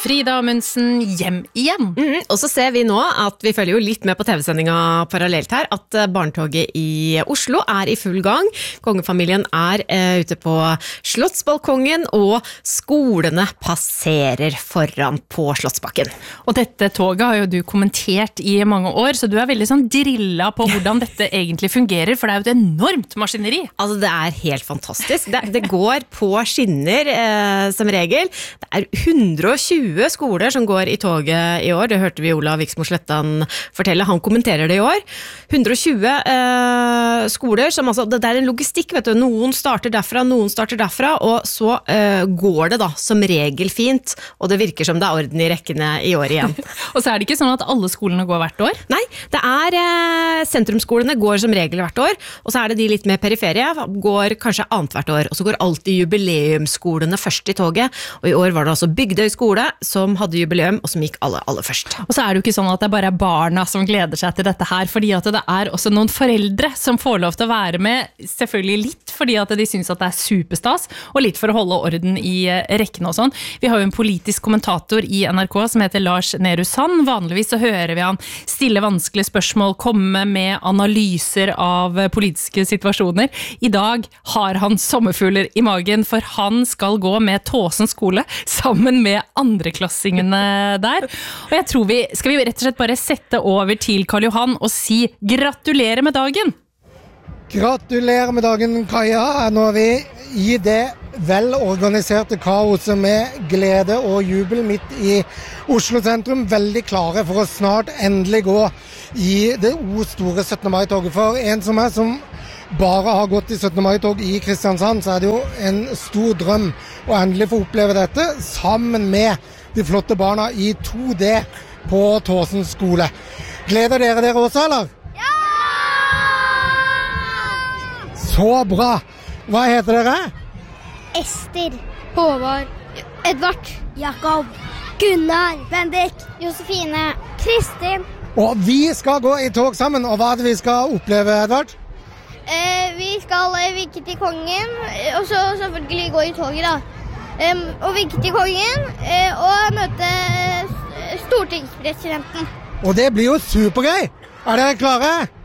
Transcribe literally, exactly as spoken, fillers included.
Frida Amundsen hjem igjen. Mm, og så ser vi nå at vi følger jo litt med på T V-sendinga parallelt her, at barnetoget i Oslo er i full gang. Kongefamilien er uh, ute på Slottsbalkongen, og skolene passerer foran på Slottsbakken. Og dette toget har jo du kommentert i mange år, så du er veldig sånn drilla på hvordan dette egentlig fungerer, for det er jo et enormt maskineri. Altså, det er helt fantastisk. Det, det går på skinner eh, som regel. Det er hundre og tjue skoler som går i toget i år. Det hørte vi Olav Viksmo Slettan fortelle. Han kommenterer det i år. hundre og tjue eh, skoler som altså, det er en logistikk, vet du. Noen starter derfra, noen starter derfra, og så eh, går det da som regel fint, og det virker som det er orden i rekkene i år igjen. Og så er det ikke sånn at alle skolene går hvert år? Nei, det er eh, sentrumsskolene går som regel hvert år, og så er det de litt mer periferie, går kanskje annet hvert år, og så går alltid jubileumsskolene først i toget, og i år var det altså Bygdøy skole som hadde jubileum, og som gikk alle, alle først. Og så er det jo ikke sånn at det bare er barna som gleder seg til dette her, fordi at det er også noen foreldre som får lov til å være med, selvfølgelig litt fordi at de synes at det er superstas, og litt for å holde orden i rekkene og sånn. Vi har jo en politisk kommentator i N R K som heter Lars Nehru Sand. Vanligvis så hører vi han stille vanskelige spørsmål, komme med analyser av politiske situasjoner. I dag har han sommerfugler i magen, for han skal gå med Tåsen skole sammen med andreklassingene der. Og jeg tror vi, skal vi rett og slett bare sette over til Karl Johan og si gratulerer med dagen. Gratulerer med dagen, Kaja. Nå er vi i det velorganiserte kaoset med glede og jubel midt i Oslo sentrum. Veldig klare for å snart endelig gå i det o-store syttende mai-toget. For en som er som bare har gått i syttende mai-tog i Kristiansand, så er det jo en stor drøm å endelig få oppleve dette sammen med de flotte barna i to D på Tåsen skole. Gleder dere dere også, eller? Ja! Så bra! Hva heter dere? Ester, Håvard, Edvard, Jakob, Gunnar, Bendik, Josefine, Kristin. Og vi skal gå i tog sammen, og hva er det vi skal oppleve, Edvard? Eh, vi skal eh, vinke til kongen, og så selvfølgelig gå i toget da. Um, og vinke til kongen, eh, og møte stortingspresidenten. Og det blir jo supergøy! Er dere klare?